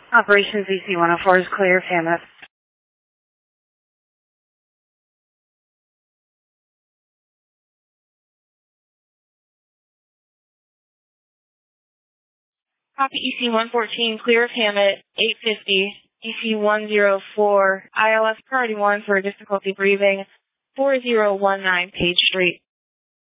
Operations EC-104 is clear, Hammett. Copy EC-114, clear of Hammett, 850, EC-104, ILS priority 1 for difficulty breathing, 4019 Page Street.